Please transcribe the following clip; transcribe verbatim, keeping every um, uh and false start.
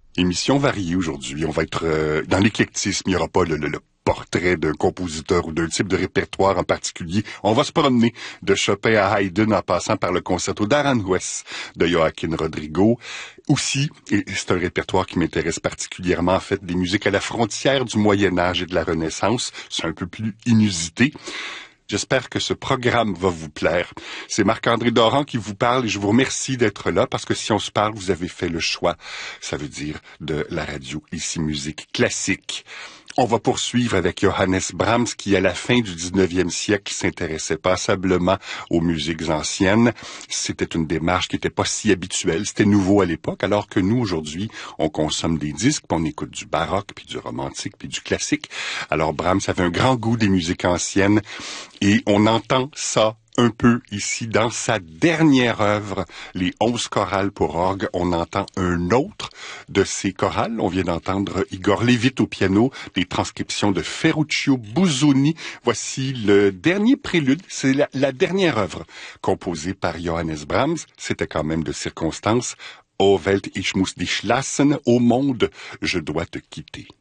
Émission variée aujourd'hui. On va être euh, dans l'éclectisme. Il n'y aura pas le, le, le portrait d'un compositeur ou d'un type de répertoire en particulier. On va se promener de Chopin à Haydn en passant par le concerto d'Aranjuez de Joaquin Rodrigo. Aussi, et c'est un répertoire qui m'intéresse particulièrement, en fait, des musiques à la frontière du Moyen-Âge et de la Renaissance. C'est un peu plus inusité. J'espère que ce programme va vous plaire. C'est Marc-André Doran qui vous parle et je vous remercie d'être là parce que si on se parle, vous avez fait le choix, ça veut dire de la radio Ici Musique Classique. On va poursuivre avec Johannes Brahms qui, à la fin du dix-neuvième siècle, s'intéressait passablement aux musiques anciennes. C'était une démarche qui n'était pas si habituelle. C'était nouveau à l'époque, alors que nous, aujourd'hui, on consomme des disques, puis on écoute du baroque, puis du romantique, puis du classique. Alors Brahms avait un grand goût des musiques anciennes et on entend ça un peu ici dans sa dernière œuvre, les onze chorales pour orgue. On entend un autre de ces chorales. On vient d'entendre Igor Levit au piano, des transcriptions de Ferruccio Busoni. Voici le dernier prélude. C'est la, la dernière œuvre composée par Johannes Brahms. C'était quand même de circonstance. O Welt, ich muss dich lassen. Au monde, je dois te quitter.